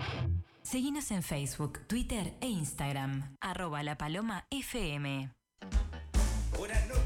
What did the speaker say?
Seguinos en Facebook, Twitter e Instagram. @lapalomafm. Buenas noches.